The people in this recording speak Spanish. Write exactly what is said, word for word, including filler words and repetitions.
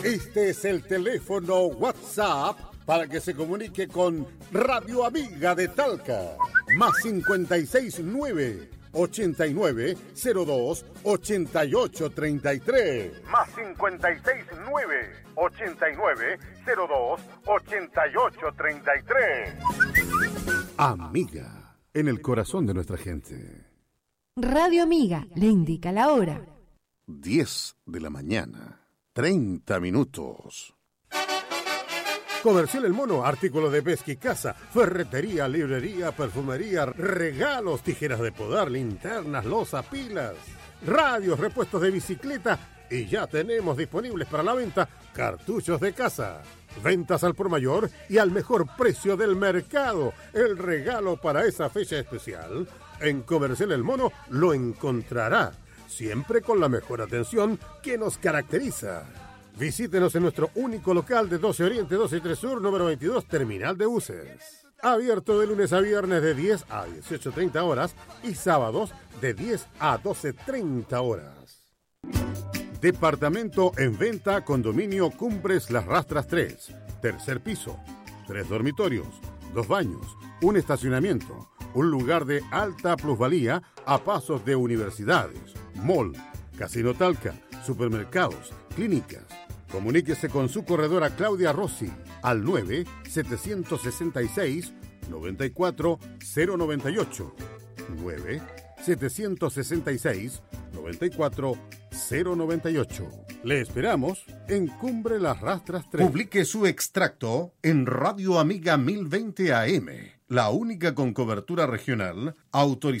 Este es el teléfono WhatsApp para que se comunique con Radio Amiga de Talca. Más cincuenta y seis nueve, ochenta y nueve, cero dos, ochenta y ocho treinta y tres. Más cincuenta y seis nueve, ochenta y nueve, cero dos, ochenta y ocho treinta y tres. Amiga, en el corazón de nuestra gente. Radio Amiga le indica la hora. diez de la mañana, treinta minutos. Comercial El Mono, artículos de pesca y caza, ferretería, librería, perfumería, regalos, tijeras de podar, linternas, loza, pilas, radios, repuestos de bicicleta y ya tenemos disponibles para la venta cartuchos de caza. Ventas al por mayor y al mejor precio del mercado. El regalo para esa fecha especial. En Comercial El Mono lo encontrará, siempre con la mejor atención que nos caracteriza. Visítenos en nuestro único local de doce Oriente, doce y tres Sur, número veintidós, Terminal de Buses. Abierto de lunes a viernes de diez a dieciocho treinta horas y sábados de diez a doce treinta horas. Departamento en venta, condominio Cumbres Las Rastras tres. Tercer piso, tres dormitorios, dos baños, un estacionamiento, un lugar de alta plusvalía a pasos de universidades, mall, Casino Talca, supermercados, clínicas. Comuníquese con su corredora Claudia Rossi al nueve setecientos sesenta y seis noventa y cuatro cero noventa y ocho. nueve setecientos sesenta y seis noventa y cuatro cero noventa y ocho. Le esperamos en Cumbre Las Rastras tres. Publique su extracto en Radio Amiga mil veinte A M, la única con cobertura regional autorizada.